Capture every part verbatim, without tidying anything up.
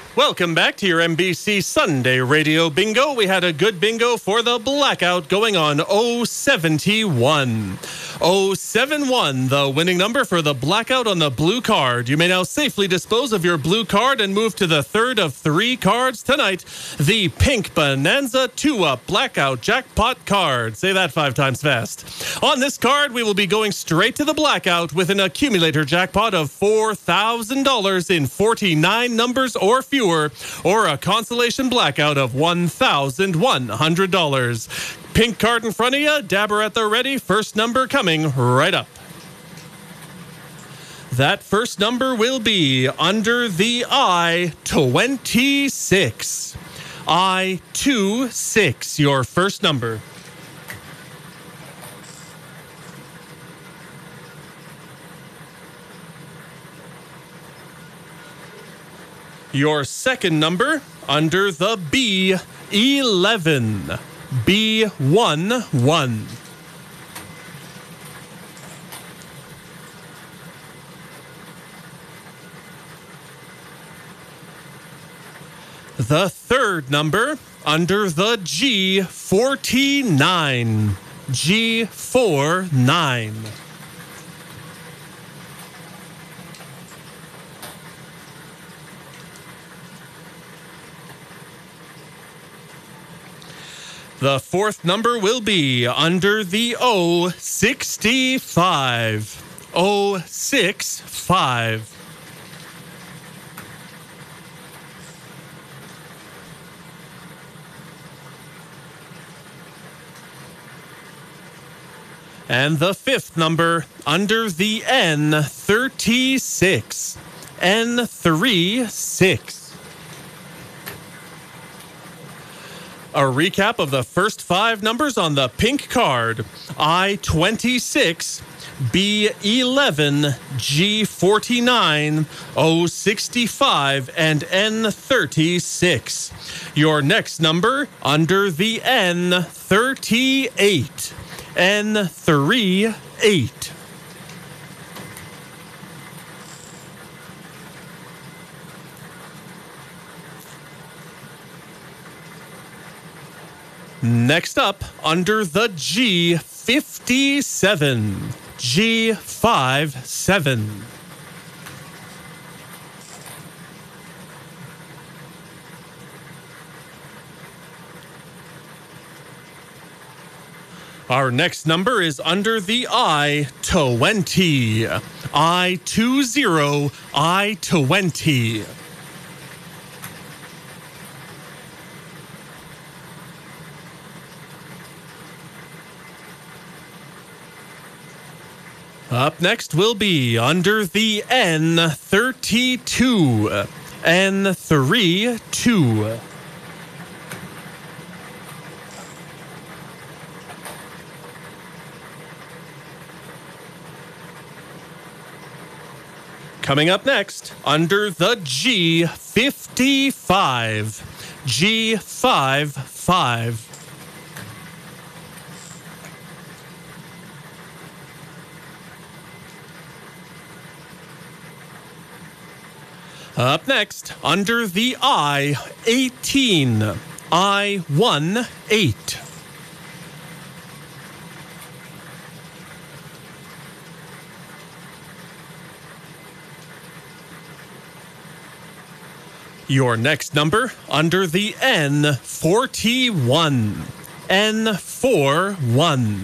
Welcome back to your N B C Sunday Radio Bingo. We had a good bingo for the blackout going on oh seventy-one. oh seventy-one, the winning number for the blackout on the blue card. You may now safely dispose of your blue card and move to the third of three cards tonight, the Pink Bonanza two-up blackout jackpot card. Say that five times fast. On this card, we will be going straight to the blackout with an accumulator jackpot of four thousand dollars in forty-nine numbers or fewer, or a consolation blackout of one thousand one hundred dollars. Pink card in front of you, dabber at the ready, first number coming right up. That first number will be under the I twenty-six. I twenty-six, your first number. Your second number under the B eleven. B eleven. The third number under the G forty-nine. G forty-nine. The fourth number will be under the O sixty-five. O sixty-five. And the fifth number under the N thirty-six. N thirty-six. A recap of the first five numbers on the pink card. I twenty-six, B eleven, G forty-nine, O sixty-five, and N thirty-six. Your next number under the N thirty-eight. N thirty-eight. Next up, under the G fifty-seven. G fifty-seven. Our next number is under the I twenty. I twenty. I twenty. Up next will be under the N thirty-two. N thirty-two. Coming up next, under the G fifty-five. G fifty-five. Up next, under the I eighteen. I eighteen. Your next number under the N forty-one. N forty-one.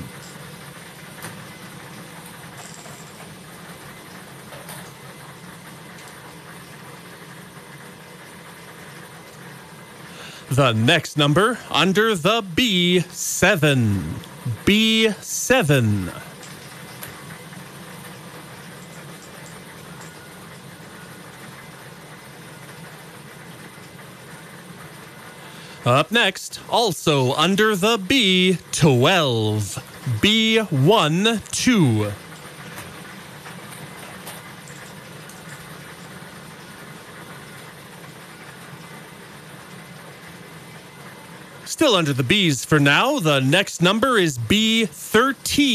The next number under the B seven. B seven. Up next, also under the B twelve. B twelve. Still under the B's for now. The next number is B thirteen.